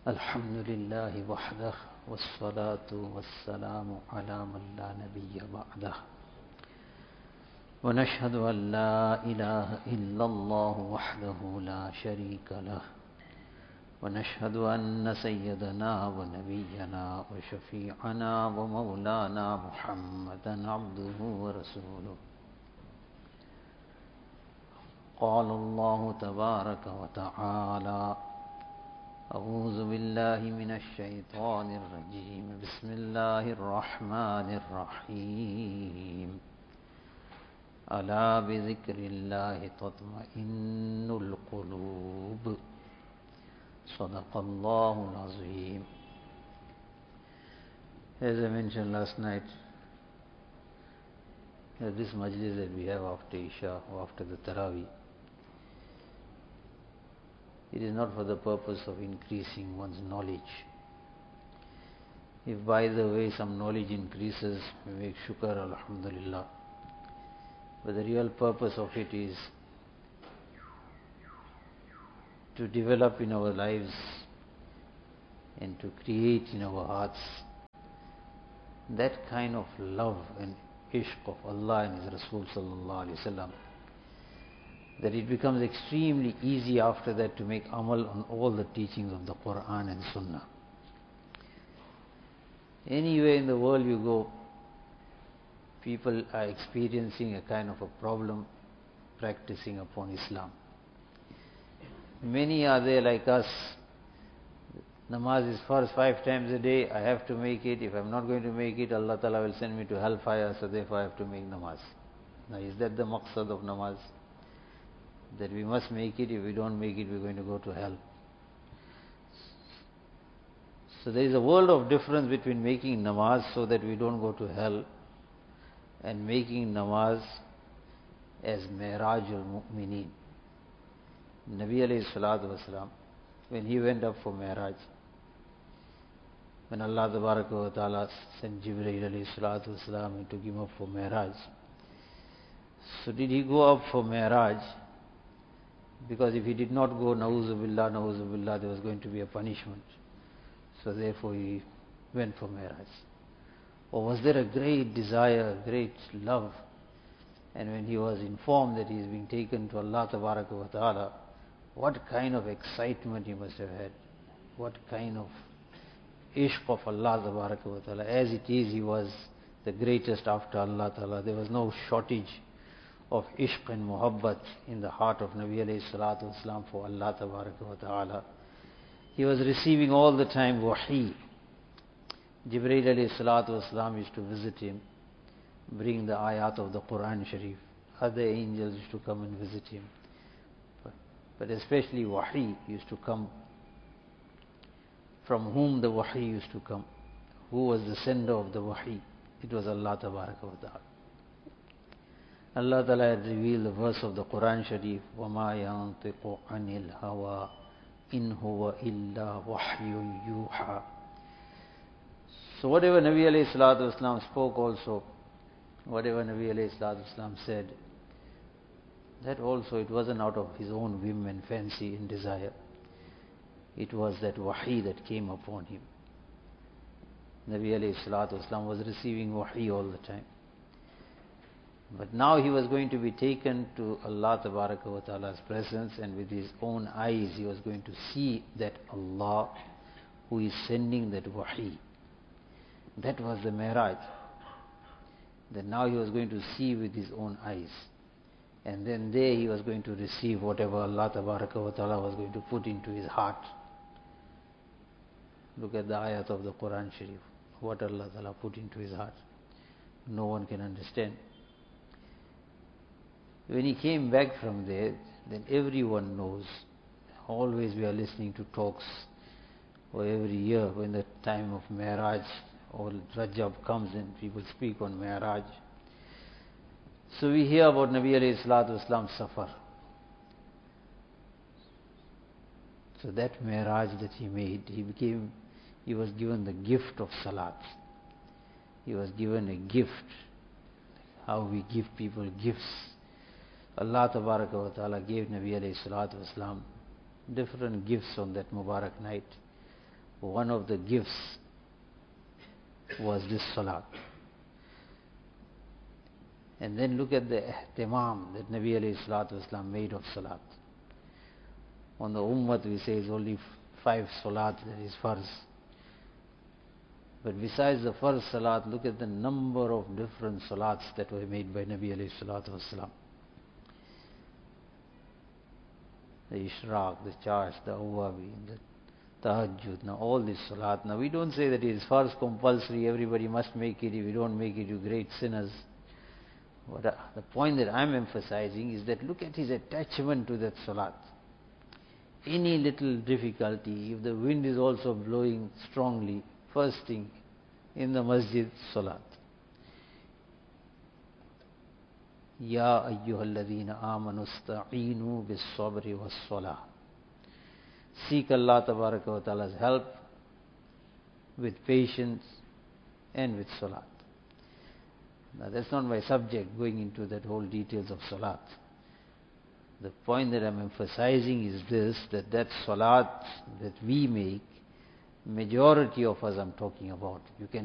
الحمد لله وحده والصلاة والسلام على من لا نبي بعده ونشهد أن لا إله إلا الله وحده لا شريك له ونشهد أن سيدنا ونبينا وشفيعنا ومولانا محمدا عبده ورسوله. قال الله تبارك وتعالى: أعوذ بالله من الشيطان الرجيم. بسم الله الرحمن الرحيم. ألا بذكر الله تطمئن القلوب. صدق الله العظيم. As I mentioned last night, this majlis that we have after Isha or after the Taraweeh, it is not for the purpose of increasing one's knowledge. If by the way some knowledge increases, we make shukr, alhamdulillah. But the real purpose of it is to develop in our lives and to create in our hearts that kind of love and ishq of Allah and His Rasul sallallahu alaihi wasallam, that it becomes extremely easy after that to make amal on all the teachings of the Quran and Sunnah. Anywhere in the world you go, people are experiencing a kind of a problem practicing upon Islam. Many are there like us. Namaz is first 5 times a day, I have to make it. If I'm not going to make it, Allah Ta'ala will send me to hellfire, so therefore I have to make namaz. Now is that the maqsad of namaz? That we must make it, if we don't make it, we're going to go to hell. So there is a world of difference between making namaz so that we don't go to hell and making namaz as Mi'rajul Mu'mineen. Nabi alayhi salatu wasalam, when he went up for Mi'raj, when Allah Tabaraka wa Ta'ala sent Jibreel alayhi salatu wasalam and took him up for Mi'raj, so did he go up for Mi'raj? Because if he did not go, na'uzu billah, there was going to be a punishment. So therefore he went for Mi'raj. Or was there a great desire, great love? And when he was informed that he is being taken to Allah Tabaraka wa Ta'ala, what kind of excitement he must have had. What kind of ishq of Allah Tabaraka wa Ta'ala. As it is, he was the greatest after Allah Ta'ala. There was no shortage of ishq and muhabbat in the heart of Nabi alayhi salatu wasalam for Allah Tabaraka wa Ta'ala. He was receiving all the time wahi. Jibreel alayhi salatu wasalam used to visit him, bring the ayat of the Quran Sharif. Other angels used to come and visit him. But especially wahi used to come. From whom the wahi used to come? Who was the sender of the wahi? It was Allah Tabaraka wa Ta'ala. Allah Ta'ala had revealed the verse of the Quran Sharif, وَمَا يَنْطِقُ عَنِ الْهَوَىٰ إِنْ هُوَ إِلَّا وَحْيٌ يُوحَىٰ. So whatever Nabi alayhi salatu wasalam spoke also, whatever Nabi alayhi salatu wasalam said, that also it wasn't out of his own whim and fancy and desire. It was that wahi that came upon him. Nabi alayhi salatu wasalam was receiving wahi all the time. But now he was going to be taken to Allah Tabaraka wa Ta'ala's presence, and with his own eyes he was going to see that Allah who is sending that wahi. That was the Mi'raj. That now he was going to see with his own eyes. And then there he was going to receive whatever Allah Tabaraka wa Ta'ala was going to put into his heart. Look at the ayat of the Quran Sharif. What Allah Ta'ala put into his heart. No one can understand. When he came back from there, then everyone knows. Always we are listening to talks, or every year when the time of Mi'raj or Rajab comes and people speak on Mi'raj. So we hear about Nabi alayhi salatu wasalam's safar. So that Mi'raj that he made, he was given the gift of salat. He was given a gift. How we give people gifts. Allah Tabaraka wa Ta'ala gave Nabi alayhi salatu wasalam different gifts on that Mubarak night. one of the gifts was this salat. And then look at the ihtimam that Nabi alayhi salatu wasalam made of salat. On the ummah we say it's only 5 salat that is farz. But besides the first salat, look at the number of different salats that were made by Nabi alayhi salatu wasalam. The Ishraq, the Charsh, the Awabi, the Tahajjud, now all this salat. Now we don't say that it is first compulsory, everybody must make it, if you don't make it, you great sinners. But the point that I'm emphasizing is that look at his attachment to that salat. Any little difficulty, if the wind is also blowing strongly, first thing in the masjid, salat. Ya ayyuhalladhina amanu ista'inu bis sabri was salah. Seek Allah tabaraka wa ta'ala's help with patience and with salat. Now that's not my subject, going into that whole details of salat. The point that I'm emphasizing is this, that salat that we make, majority of us I'm talking about. You can